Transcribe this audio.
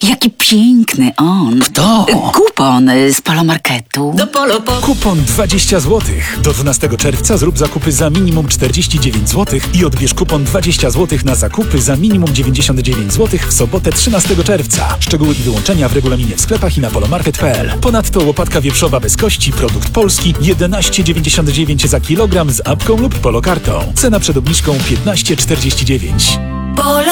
Jaki piękny on. Kto? Kupon z Polomarketu. Kupon 20 zł. Do 12 czerwca zrób zakupy za minimum 49 zł i odbierz kupon 20 zł na zakupy za minimum 99 zł w sobotę 13 czerwca. Szczegóły i wyłączenia w regulaminie w sklepach i na polomarket.pl. Ponadto łopatka wieprzowa bez kości, produkt polski, 11,99 za kilogram z apką lub polokartą. Cena przed obniżką 15,49.